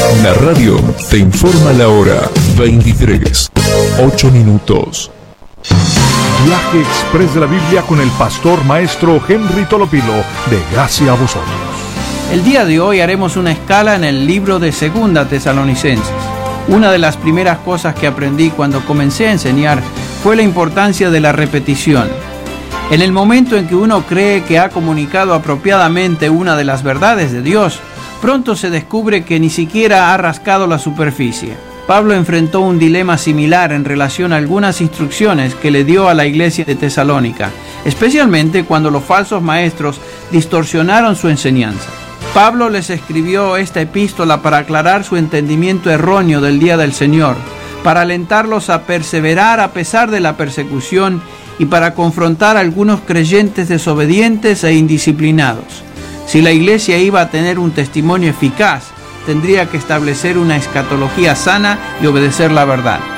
La radio te informa la hora 23, 8 minutos. Viaje Express de la Biblia con el pastor maestro Henry Tolopilo, de Gracia a Vosotros. El día de hoy haremos una escala en el libro de Segunda Tesalonicenses. Una de las primeras cosas que aprendí cuando comencé a enseñar fue la importancia de la repetición. En el momento en que uno cree que ha comunicado apropiadamente una de las verdades de Dios, pronto se descubre que ni siquiera ha rascado la superficie. Pablo enfrentó un dilema similar en relación a algunas instrucciones que le dio a la iglesia de Tesalónica, especialmente cuando los falsos maestros distorsionaron su enseñanza. Pablo les escribió esta epístola para aclarar su entendimiento erróneo del día del Señor, para alentarlos a perseverar a pesar de la persecución y para confrontar a algunos creyentes desobedientes e indisciplinados. Si la iglesia iba a tener un testimonio eficaz, tendría que establecer una escatología sana y obedecer la verdad.